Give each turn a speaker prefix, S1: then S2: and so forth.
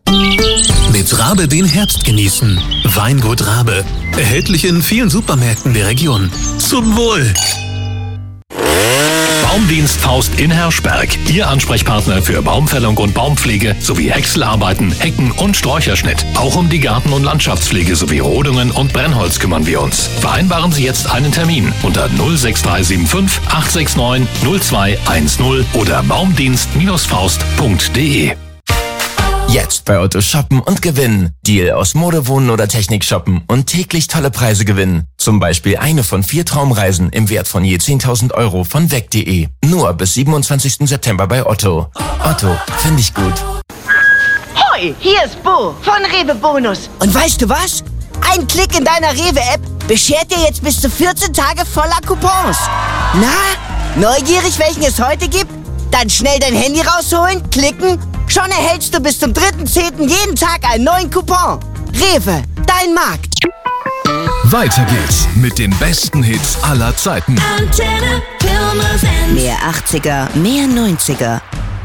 S1: Mit Rabe den Herbst genießen. Weingut Rabe. Erhältlich in vielen Supermärkten der Region. Zum Wohl!
S2: Baumdienst Faust in Herschberg. Ihr Ansprechpartner für Baumfällung und Baumpflege sowie Häckselarbeiten, Hecken- und Sträucherschnitt. Auch um die Garten- und Landschaftspflege sowie Rodungen und Brennholz kümmern wir uns. Vereinbaren Sie jetzt einen Termin unter 06375 869 0210 oder baumdienst-faust.de.
S3: Jetzt bei Otto shoppen und gewinnen. Deal aus Mode, Wohnen oder Technik shoppen und täglich tolle Preise gewinnen. Zum Beispiel eine von 4 Traumreisen im Wert von je 10.000 Euro von weg.de. Nur bis 27. September bei Otto. Otto, finde ich gut.
S4: Hoi, hier ist Bo von Rewe Bonus. Und weißt du was? Ein Klick in deiner Rewe-App beschert dir jetzt bis zu 14 Tage voller Coupons. Na, neugierig, welchen es heute gibt? Dann schnell dein Handy rausholen, klicken. Schon erhältst du bis zum 3.10. jeden Tag einen neuen Coupon. Rewe, dein Markt.
S5: Weiter geht's mit den besten Hits aller Zeiten.
S6: Antenne Pirmasens.
S4: Mehr 80er, mehr 90er.